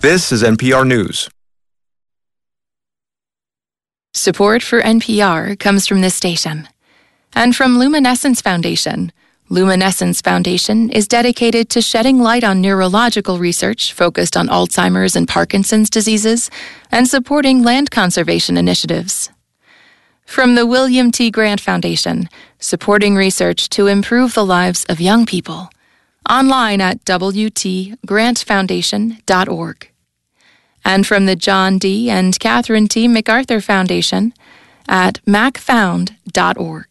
This is NPR News. Support for NPR comes from this station and from Luminescence Foundation. Luminescence Foundation is dedicated to shedding light on neurological research focused on Alzheimer's and Parkinson's diseases and supporting land conservation initiatives. From the William T. Grant Foundation, supporting research to improve the lives of young people. Online at wtgrantfoundation.org. And from the John D. and Catherine T. MacArthur Foundation at macfound.org.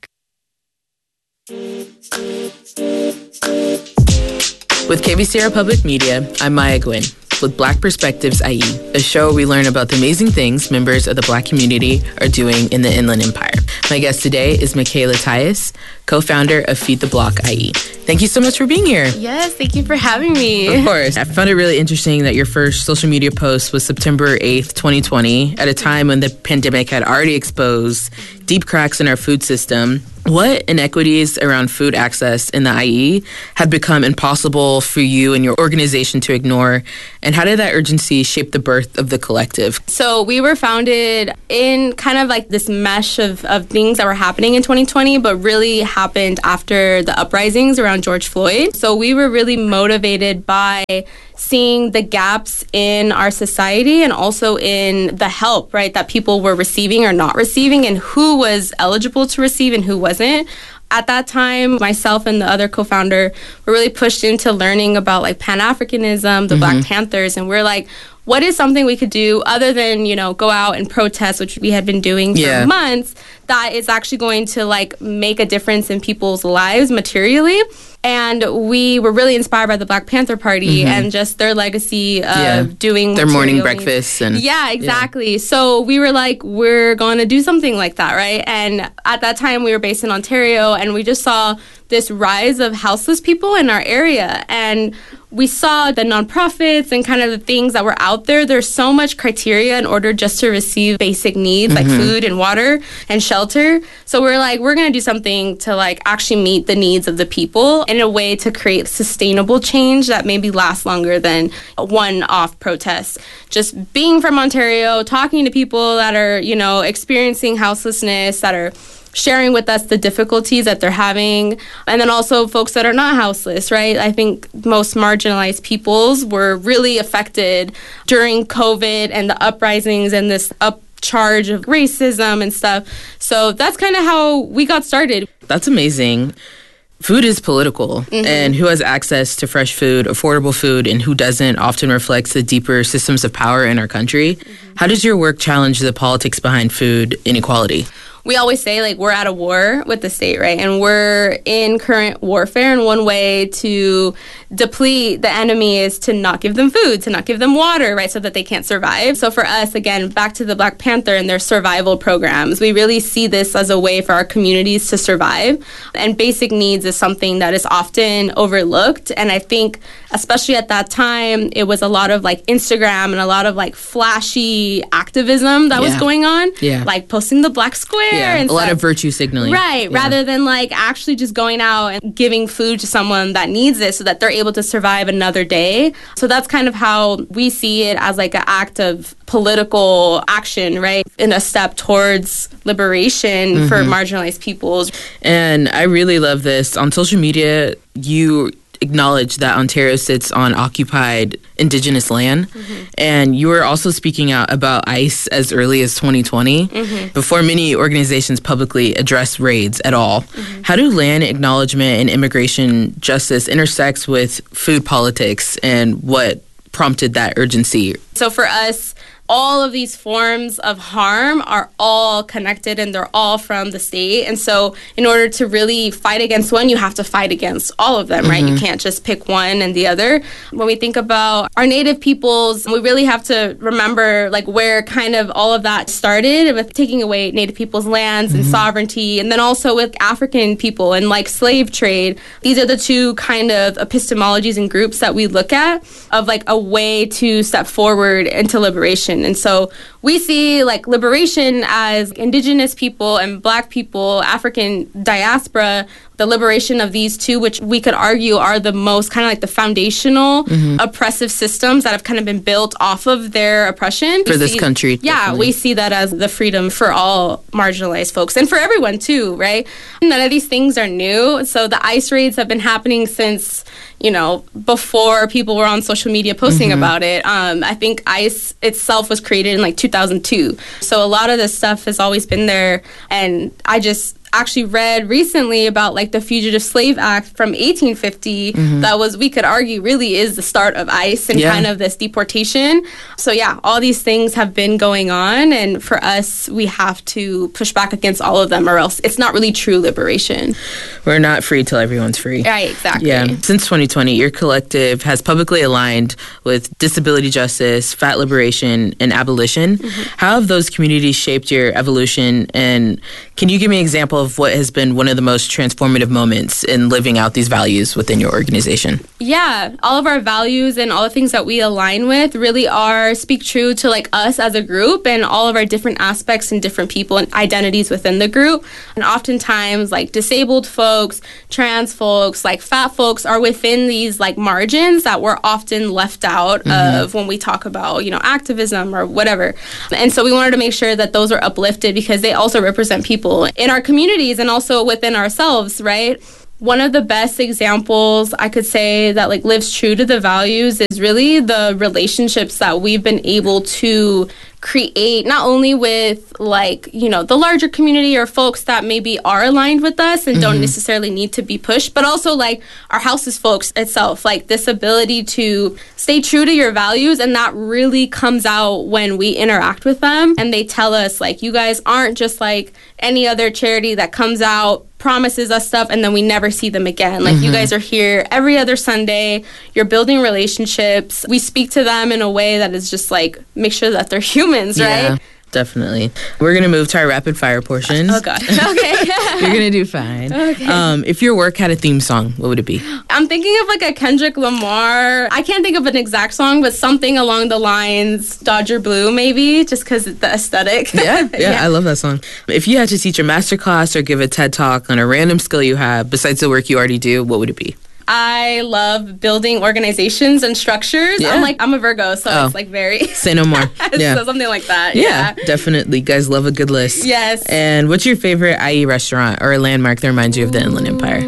With KBCR Public Media, I'm Maya Gwynn with Black Perspectives IE, a show where we learn about the amazing things members of the Black community are doing in the Inland Empire. My guest today is Michaela Tyus, co-founder of Feed the Block IE. Thank you so much for being here. Yes, thank you for having me. Of course. I found it really interesting that your first social media post was September 8th, 2020, at a time when the pandemic had already exposed deep cracks in our food system. What inequities around food access in the IE had become impossible for you and your organization to ignore? And how did that urgency shape the birth of the collective? So we were founded in kind of like this mesh of things that were happening in 2020, but really happened after the uprisings around George Floyd. So we were really motivated by seeing the gaps in our society and also in the help, right, that people were receiving or not receiving and who was eligible to receive and who wasn't. At that time, myself and the other co-founder were really pushed into learning about like Pan-Africanism, the Black Panthers, and we're like, what is something we could do other than, you know, go out and protest, which we had been doing for months, that is actually going to like make a difference in people's lives materially? And we were really inspired by the Black Panther Party and just their legacy of doing their morning breakfasts. Exactly. So we were like, we're going to do something like that, right? And at that time, we were based in Ontario, and we just saw this rise of houseless people in our area. And we saw the nonprofits and kind of the things that were out there. There's so much criteria in order just to receive basic needs like food and water and shelter. So we're like, we're going to do something to like actually meet the needs of the people in a way to create sustainable change that maybe lasts longer than a one-off protest. Just being from Ontario, talking to people that are, you know, experiencing houselessness, that are sharing with us the difficulties that they're having, and then also folks that are not houseless, right? I think most marginalized peoples were really affected during COVID and the uprisings and this upcharge of racism and stuff. So that's kind of how we got started. That's amazing. Food is political, and who has access to fresh food, affordable food, and who doesn't often reflects the deeper systems of power in our country. How does your work challenge the politics behind food inequality? We always say, like, we're at a war with the state, right? And we're in current warfare, and one way to deplete the enemy is to not give them food, to not give them water, right, so that they can't survive. So for us, again, back to the Black Panther and their survival programs, we really see this as a way for our communities to survive. And basic needs is something that is often overlooked. And I think, especially at that time, it was a lot of, like, Instagram and a lot of, like, flashy activism that was going on, like posting the black square. And a lot of virtue signaling. Right, rather than like actually just going out and giving food to someone that needs it so that they're able to survive another day. So that's kind of how we see it, as like an act of political action, right? In a step towards liberation for marginalized peoples. And I really love this. On social media, you acknowledge that Ontario sits on occupied Indigenous land. And you were also speaking out about ICE as early as 2020, before many organizations publicly address raids at all. How do land acknowledgement and immigration justice intersects with food politics, and what prompted that urgency? So for us, all of these forms of harm are all connected, and they're all from the state. And so in order to really fight against one, you have to fight against all of them, right? You can't just pick one and the other. When we think about our Native peoples, we really have to remember like where kind of all of that started with taking away Native people's lands and sovereignty, and then also with African people and like slave trade. These are the two kind of epistemologies and groups that we look at of like a way to step forward into liberation. And so we see like liberation as Indigenous people and Black people, African diaspora, the liberation of these two, which we could argue are the most kind of like the foundational oppressive systems that have kind of been built off of their oppression. For this country. Yeah, definitely. we see that as the freedom for all marginalized folks and for everyone too, right? None of these things are new. So the ICE raids have been happening since, before people were on social media posting about it. I think ICE itself was created in like 2002. So a lot of this stuff has always been there. And I just actually read recently about like the Fugitive Slave Act from 1850 that was, we could argue, really is the start of ICE and kind of this deportation. So yeah, all these things have been going on, and for us, we have to push back against all of them, or else it's not really true liberation. We're not free till everyone's free. Right, exactly. Yeah. Since 2020, your collective has publicly aligned with disability justice, fat liberation, and abolition. How have those communities shaped your evolution, and can you give me an example of what has been one of the most transformative moments in living out these values within your organization? Yeah, all of our values and all the things that we align with really speak true to like us as a group and all of our different aspects and different people and identities within the group. And oftentimes like disabled folks, trans folks, like fat folks are within these like margins that we're often left out of when we talk about, activism or whatever. And so we wanted to make sure that those are uplifted because they also represent people in our communities and also within ourselves, right? One of the best examples I could say that like lives true to the values is really the relationships that we've been able to create, not only with like, the larger community or folks that maybe are aligned with us and don't necessarily need to be pushed, but also like our houses folks itself, like this ability to stay true to your values. And that really comes out when we interact with them and they tell us like, you guys aren't just like any other charity that comes out, promises us stuff, and then we never see them again. Like you guys are here every other Sunday, you're building relationships. We speak to them in a way that is just like, make sure that they're humans, right? Yeah, definitely. We're going to move to our rapid fire portion. Oh, God. Okay. You're going to do fine. Okay. If your work had a theme song, what would it be? I'm thinking of like a Kendrick Lamar. I can't think of an exact song, but something along the lines Dodger Blue, maybe, just because it's the aesthetic. Yeah, I love that song. If you had to teach a master class or give a TED Talk on a random skill you have besides the work you already do, what would it be? I love building organizations and structures. Yeah. I'm a Virgo, so it's like very... Say no more. Yeah. So something like that. Yeah, definitely. Guys love a good list. Yes. And what's your favorite IE restaurant or a landmark that reminds you of the Inland Empire?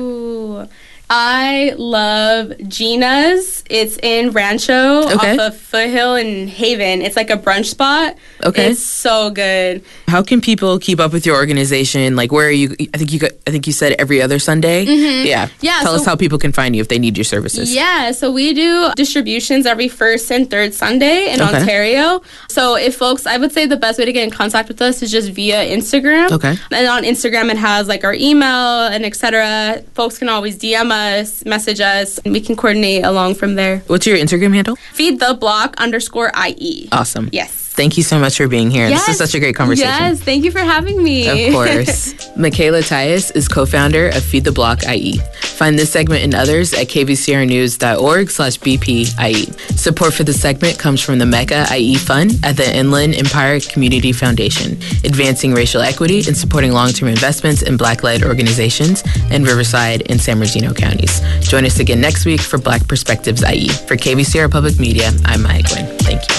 I love Gina's. It's in Rancho off of Foothill in Haven. It's like a brunch spot. Okay. It's so good. How can people keep up with your organization? Like, where are you? I think you said every other Sunday. Yeah. Tell us how people can find you if they need your services. Yeah. So we do distributions every first and third Sunday in Ontario. So if folks, I would say the best way to get in contact with us is just via Instagram. Okay. And on Instagram, it has like our email and etc. Folks can always DM us, message us, and we can coordinate along from there. What's your Instagram handle? feedtheblock_IE. Awesome. Yes. Thank you so much for being here. Yes. This is such a great conversation. Yes, thank you for having me. Of course. Michaela Tyus is co-founder of Feed the Block IE. Find this segment and others at kvcrnews.org/BPIE. Support for the segment comes from the Mecca IE Fund at the Inland Empire Community Foundation, advancing racial equity and supporting long-term investments in Black-led organizations in Riverside and San Bernardino counties. Join us again next week for Black Perspectives IE. For KVCR Public Media, I'm Maya Quinn. Thank you.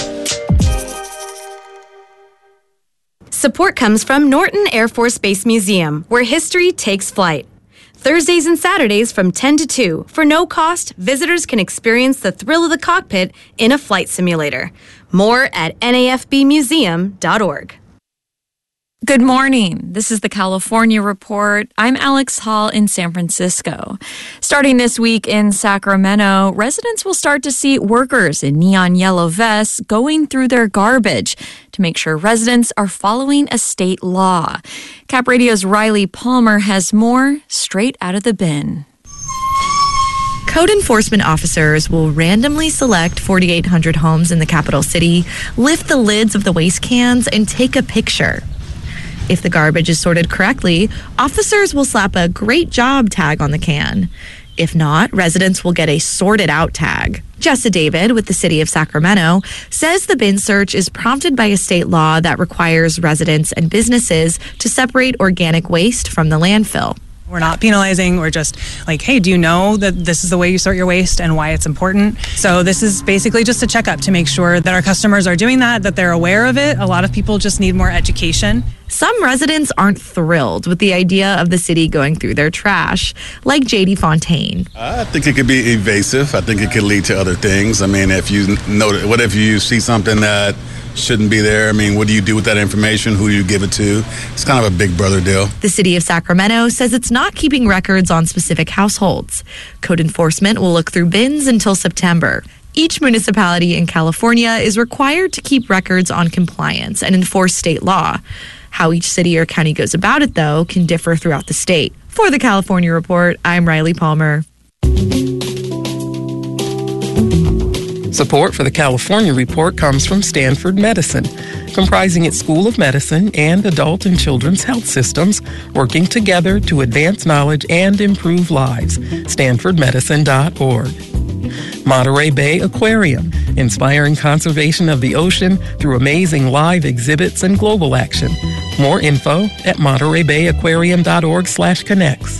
Support comes from Norton Air Force Base Museum, where history takes flight. Thursdays and Saturdays from 10 to 2. For no cost, visitors can experience the thrill of the cockpit in a flight simulator. More at nafbmuseum.org. Good morning. This is the California Report. I'm Alex Hall in San Francisco. Starting this week in Sacramento, residents will start to see workers in neon yellow vests going through their garbage to make sure residents are following a state law. Cap Radio's Riley Palmer has more straight out of the bin. Code enforcement officers will randomly select 4,800 homes in the capital city, lift the lids of the waste cans, and take a picture. If the garbage is sorted correctly, officers will slap a "Great job" tag on the can. If not, residents will get a "Sorted out" tag. Jessa David with the City of Sacramento says the bin search is prompted by a state law that requires residents and businesses to separate organic waste from the landfill. We're not penalizing. We're just like, hey, do you know that this is the way you sort your waste and why it's important? So this is basically just a checkup to make sure that our customers are doing that they're aware of it. A lot of people just need more education. Some residents aren't thrilled with the idea of the city going through their trash, like J.D. Fontaine. I think it could be evasive. I think it could lead to other things. I mean, if you what if you see something that shouldn't be there? I mean, what do you do with that information? Who do you give it to? It's kind of a big brother deal. The city of Sacramento says it's not keeping records on specific households. Code enforcement will look through bins until September. Each municipality in California is required to keep records on compliance and enforce state law. How each city or county goes about it, though, can differ throughout the state. For the California Report, I'm Riley Palmer. Support for the California Report comes from Stanford Medicine, comprising its School of Medicine and adult and children's health systems, working together to advance knowledge and improve lives. StanfordMedicine.org. Monterey Bay Aquarium, inspiring conservation of the ocean through amazing live exhibits and global action. More info at MontereyBayAquarium.org/connects.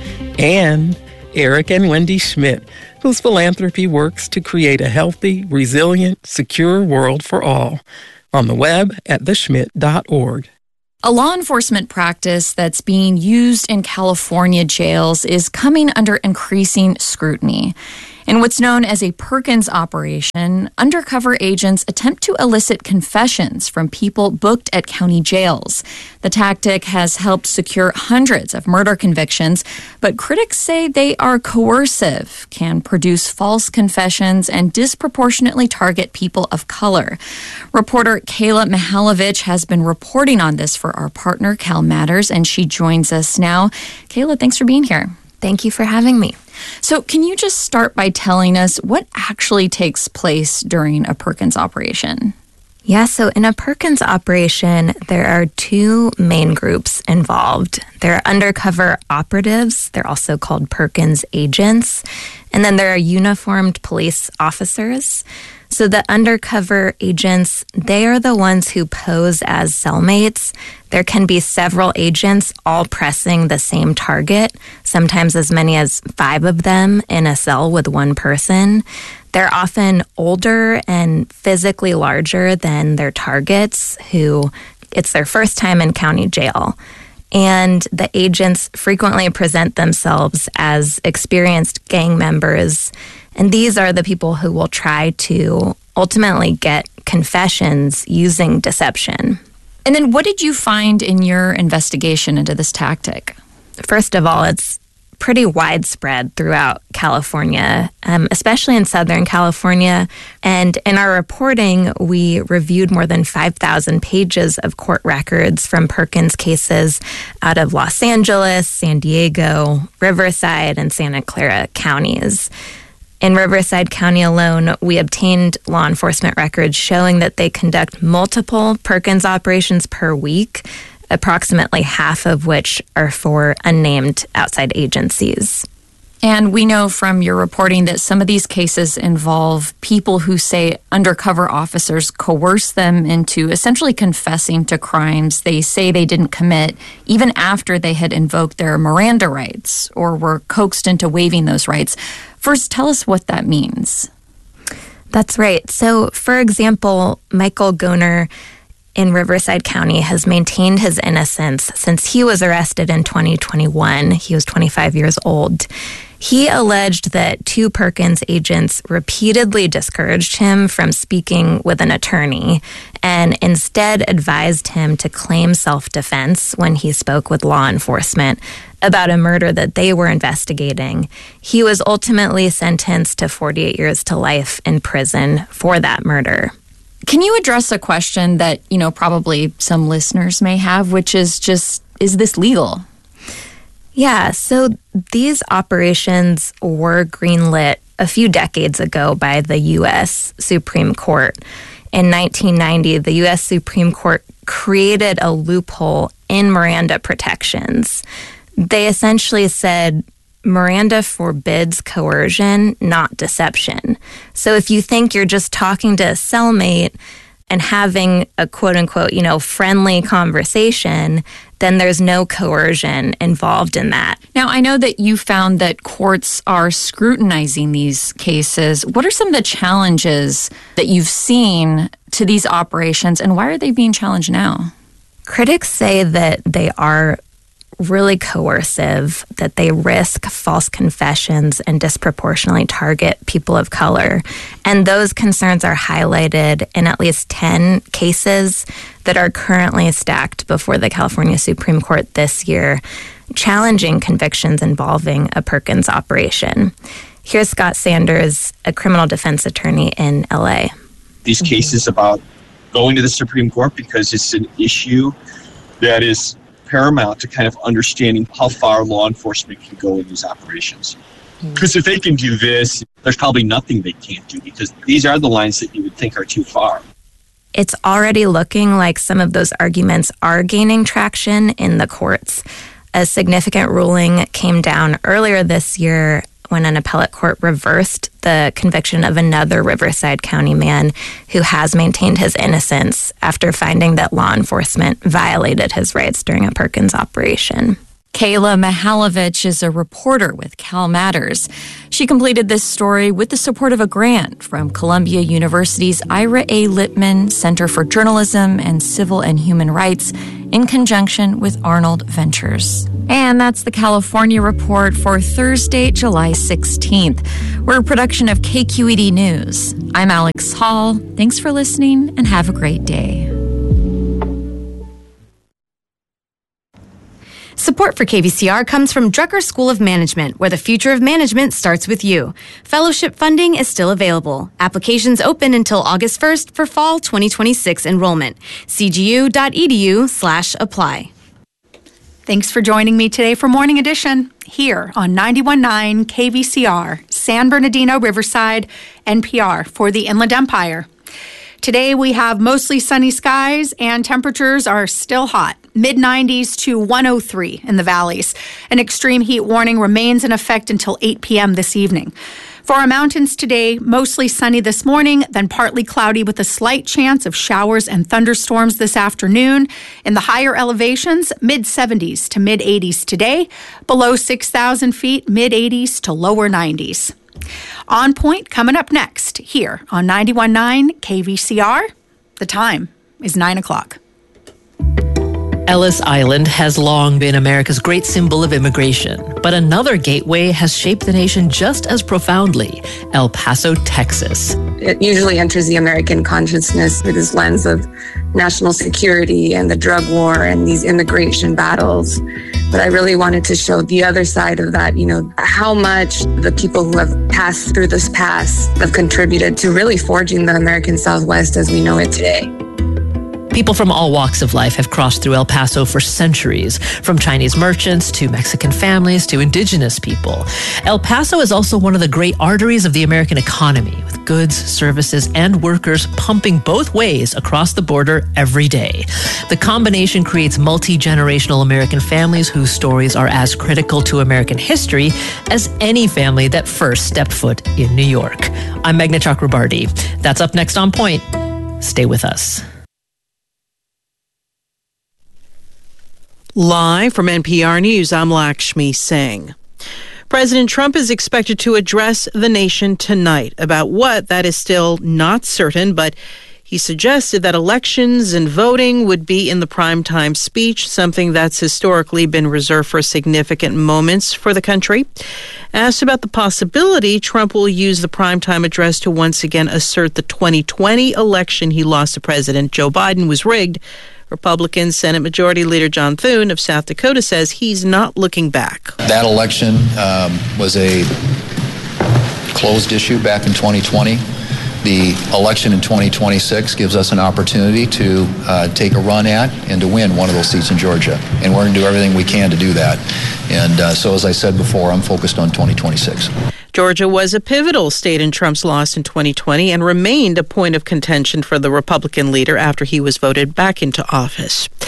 And Eric and Wendy Schmidt, whose philanthropy works to create a healthy, resilient, secure world for all. On the web at theschmidt.org. A law enforcement practice that's being used in California jails is coming under increasing scrutiny. In what's known as a Perkins operation, undercover agents attempt to elicit confessions from people booked at county jails. The tactic has helped secure hundreds of murder convictions, but critics say they are coercive, can produce false confessions, and disproportionately target people of color. Reporter Kayla Mihalovic has been reporting on this for our partner, Cal Matters, and she joins us now. Kayla, thanks for being here. Thank you for having me. So can you just start by telling us what actually takes place during a Perkins operation? Yeah, so in a Perkins operation, there are two main groups involved. There are undercover operatives. They're also called Perkins agents. And then there are uniformed police officers. So the undercover agents, they are the ones who pose as cellmates. There can be several agents all pressing the same target, sometimes as many as 5 of them in a cell with one person. They're often older and physically larger than their targets, who it's their first time in county jail. And the agents frequently present themselves as experienced gang members. And these are the people who will try to ultimately get confessions using deception. And then what did you find in your investigation into this tactic? First of all, it's pretty widespread throughout California, especially in Southern California. And in our reporting, we reviewed more than 5,000 pages of court records from Perkins cases out of Los Angeles, San Diego, Riverside, and Santa Clara counties. In Riverside County alone, we obtained law enforcement records showing that they conduct multiple Perkins operations per week, approximately half of which are for unnamed outside agencies. And we know from your reporting that some of these cases involve people who say undercover officers coerce them into essentially confessing to crimes they say they didn't commit, even after they had invoked their Miranda rights or were coaxed into waiving those rights. First, tell us what that means. That's right. So, for example, Michael Goner in Riverside County has maintained his innocence since he was arrested in 2021. He was 25 years old. He alleged that 2 Perkins agents repeatedly discouraged him from speaking with an attorney and instead advised him to claim self-defense when he spoke with law enforcement about a murder that they were investigating. He was ultimately sentenced to 48 years to life in prison for that murder. Can you address a question that, probably some listeners may have, which is just, is this legal? Yeah, so these operations were greenlit a few decades ago by the U.S. Supreme Court. In 1990, the U.S. Supreme Court created a loophole in Miranda protections. They essentially said Miranda forbids coercion, not deception. So if you think you're just talking to a cellmate, and having a quote unquote, friendly conversation, then there's no coercion involved in that. Now, I know that you found that courts are scrutinizing these cases. What are some of the challenges that you've seen to these operations, and why are they being challenged now? Critics say that they are really coercive, that they risk false confessions and disproportionately target people of color. And those concerns are highlighted in at least 10 cases that are currently stacked before the California Supreme Court this year, challenging convictions involving a Perkins operation. Here's Scott Sanders, a criminal defense attorney in LA. These cases about going to the Supreme Court because it's an issue that is paramount to kind of understanding how far law enforcement can go in these operations. Because if they can do this, there's probably nothing they can't do, because these are the lines that you would think are too far. It's already looking like some of those arguments are gaining traction in the courts. A significant ruling came down earlier this year when an appellate court reversed the conviction of another Riverside County man who has maintained his innocence after finding that law enforcement violated his rights during a Perkins operation. Kayla Mihalovich is a reporter with Cal Matters. She completed this story with the support of a grant from Columbia University's Ira A. Littman Center for Journalism and Civil and Human Rights in conjunction with Arnold Ventures. And that's the California Report for Thursday, July 16th. We're a production of KQED News. I'm Alex Hall. Thanks for listening and have a great day. Support for KVCR comes from Drucker School of Management, where the future of management starts with you. Fellowship funding is still available. Applications open until August 1st for fall 2026 enrollment. cgu.edu/apply. Thanks for joining me today for Morning Edition here on 91.9 KVCR, San Bernardino, Riverside, NPR for the Inland Empire. Today we have mostly sunny skies and temperatures are still hot, mid-90s to 103 in the valleys. An extreme heat warning remains in effect until 8 p.m. this evening. For our mountains today, mostly sunny this morning, then partly cloudy with a slight chance of showers and thunderstorms this afternoon. In the higher elevations, mid-70s to mid-80s today. Below 6,000 feet, mid-80s to lower 90s. On Point coming up next here on 91.9 KVCR. The time is 9 o'clock. Ellis Island has long been America's great symbol of immigration, but another gateway has shaped the nation just as profoundly, El Paso, Texas. It usually enters the American consciousness through this lens of national security and the drug war and these immigration battles. But I really wanted to show the other side of that, how much the people who have passed through this past have contributed to really forging the American Southwest as we know it today. People from all walks of life have crossed through El Paso for centuries, from Chinese merchants to Mexican families to indigenous people. El Paso is also one of the great arteries of the American economy, with goods, services, and workers pumping both ways across the border every day. The combination creates multi-generational American families whose stories are as critical to American history as any family that first stepped foot in New York. I'm Meghna Chakrabarty. That's up next on Point. Stay with us. Live from NPR News, I'm Lakshmi Singh. President Trump is expected to address the nation tonight. About what, that is still not certain, but he suggested that elections and voting would be in the primetime speech, something that's historically been reserved for significant moments for the country. Asked about the possibility Trump will use the primetime address to once again assert the 2020 election he lost to President Joe Biden was rigged, Republican Senate Majority Leader John Thune of South Dakota says he's not looking back. That election was a closed issue back in 2020. The election in 2026 gives us an opportunity to take a run at and to win one of those seats in Georgia. And we're going to do everything we can to do that. And so, as I said before, I'm focused on 2026. Georgia was a pivotal state in Trump's loss in 2020 and remained a point of contention for the Republican leader after he was voted back into office.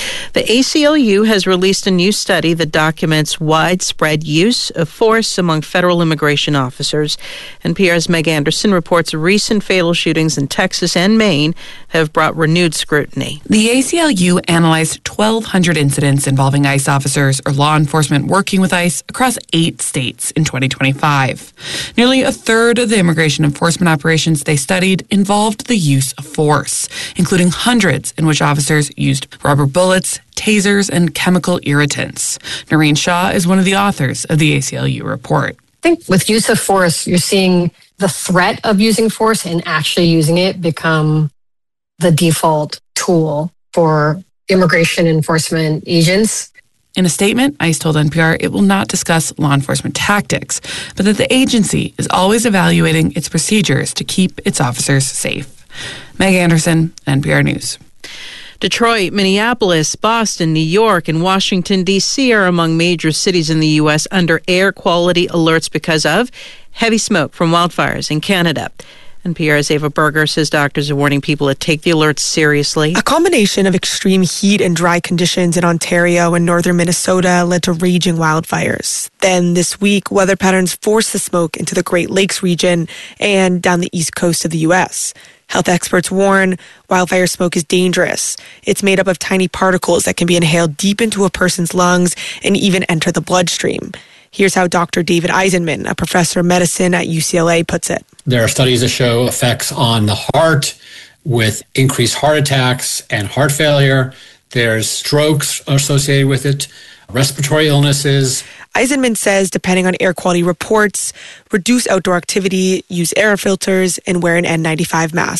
The ACLU has released a new study that documents widespread use of force among federal immigration officers. NPR's Meg Anderson reports recent fatal shootings in Texas and Maine have brought renewed scrutiny. The ACLU analyzed 1,200 incidents involving ICE officers or law enforcement working with ICE across 8 states in 2025. Nearly a third of the immigration enforcement operations they studied involved the use of force, including hundreds in which officers used rubber bullets, tasers, and chemical irritants. Noreen Shaw is one of the authors of the ACLU report. I think with use of force, you're seeing the threat of using force and actually using it become the default tool for immigration enforcement agents. In a statement, ICE told NPR it will not discuss law enforcement tactics, but that the agency is always evaluating its procedures to keep its officers safe. Meg Anderson, NPR News. Detroit, Minneapolis, Boston, New York, and Washington, D.C. are among major cities in the U.S. under air quality alerts because of heavy smoke from wildfires in Canada. NPR's Ava Berger says doctors are warning people to take the alerts seriously. A combination of extreme heat and dry conditions in Ontario and northern Minnesota led to raging wildfires. Then this week, weather patterns forced the smoke into the Great Lakes region and down the east coast of the U.S. Health experts warn wildfire smoke is dangerous. It's made up of tiny particles that can be inhaled deep into a person's lungs and even enter the bloodstream. Here's how Dr. David Eisenman, a professor of medicine at UCLA, puts it. There are studies that show effects on the heart with increased heart attacks and heart failure. There's strokes associated with it, respiratory illnesses. Eisenman says, depending on air quality reports, reduce outdoor activity, use air filters, and wear an N95 mask.